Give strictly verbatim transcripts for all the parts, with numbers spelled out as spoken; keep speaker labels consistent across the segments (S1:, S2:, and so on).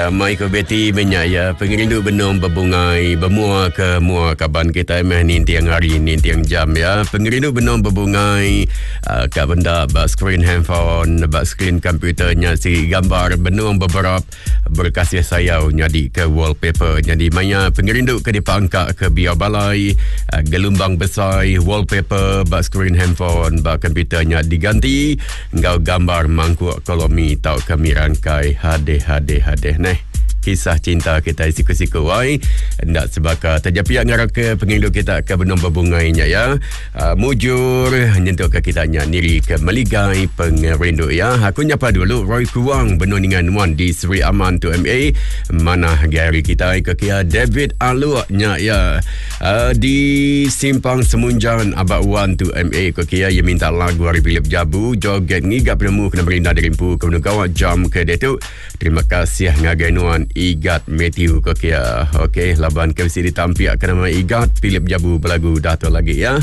S1: Ya, mai ko beti banyak ya. Pengerindu benung berbungai bermua ke mua kaban kita meh ni tiang hari ni tiang jam ya. Pengerindu benung berbungai uh, ke benda bak screen handphone, bak screen komputernya si gambar benung beberapa berkasih sayau nyadi ke wallpaper. Jadi maya pengerindu ke dipangkak ke biar balai uh, gelombang besar wallpaper bak screen handphone, bak komputernya diganti ngau gambar mangkuk kolomi tau kami rangkai hade hade hade neh kisah cinta kita siku-siku wai ndak sebaka terjapiak ngarap ke penginduk kita ke benung berbungainya ya. Uh, mujur nyentuh ke kita nya niri ke meligai pengerindu ya. Aku nyapa dulu Roy Kuang benung dengan wan di Sri Aman tu M A mana gari kita ke kia David Aluaknya ya. Uh, di Simpang Semunjan abak wan tu M A ke kia ia minta lagu Hari Philip Jabu joget ngigap nemu kena berindah dirimpu ke benung kawat jam ke detu. Terima kasih ngagainuan Igat Matthew Kokia. Okey, laban ke sini tampiak ke nama Igat Philip Jabu berlagu Dato lagi ya.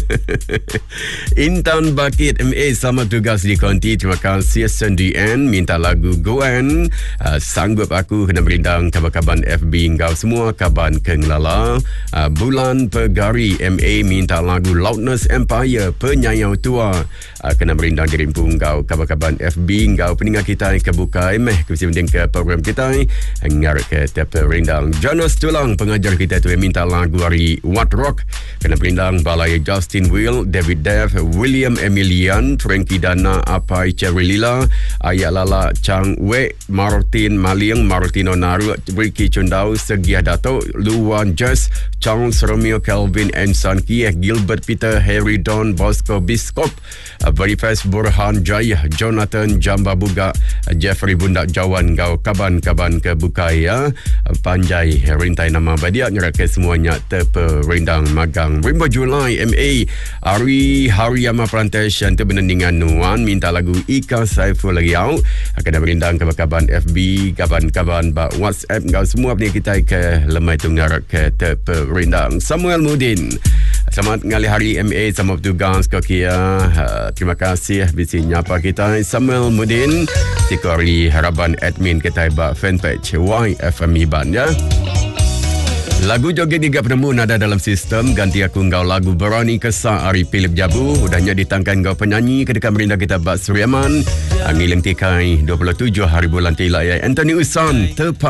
S1: Intan Bakit M A sama tugas di konti. Terima kasih Sendian minta lagu Goan. Uh, sanggup aku kena berindang kabar-kabar F B engkau semua kaban kenglala. Uh, Bulan Pegari M A minta lagu Loudness Empire penyayau tua. Uh, kena berindang dirimpu engkau kabar-kabar F B engkau peninggal kita kebuka emeh kesi penting ke program kita ngarek ke tepe berindang Jonas Tulang pengajar kita tu minta lagu hari What Rock kena berindang Balai Justin Will, David Dev, William Emilian, Frankie Dana, Apai Cherry Lila, Ayat Lala Chang We, Martin Maliang, Martino Naru, Ricky Chundau, Segiah Dato, Luan Jess, Charles Romeo Calvin, Ensan Kieh, Gilbert Peter, Harry Don, Bosco Biskop, Verifest Burhan Jaya, Jonathan Jamba Buga, Jeffrey Bundak Jawan, Gau Kaban-Kaban ke Bukaya, Panjai, Rintai Nama Badiak, nyerake semuanya terperindang magang. Rimba Julai M A Ari Hariyama Plantation tu benendingan Nuan minta lagu Ika Saiful Riau akan berindang kabar-kabar F B kaban-kaban bak WhatsApp kau semua ni kita ke lemai tu ngarap ke terperindang. Samuel Mudin selamat ngali hari M A sama petugas kau kia. Uh, terima kasih bisi nyapa kita Samuel Mudin sikori harapan admin kita bak fanpage Y F M Iban ya. Lagu joget tiga penemu nada dalam sistem ganti aku engkau lagu Berani Kesah Hari Philip Jabu udahnya ditangkan engkau penyanyi kedekat merindah kita Bak Suriaman Angileng Tikai dua puluh tujuh hari bulan Tilai Anthony Usan terpa